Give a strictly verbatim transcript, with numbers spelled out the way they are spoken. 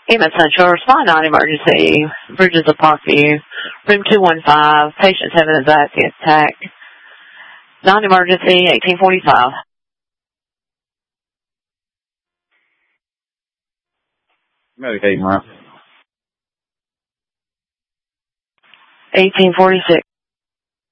E M S Central, respond non-emergency. Bridges of Parkview. Room two one five. Patient's having anxiety attack. Non-emergency, eighteen forty-five. Medicating, right? eighteen forty-six.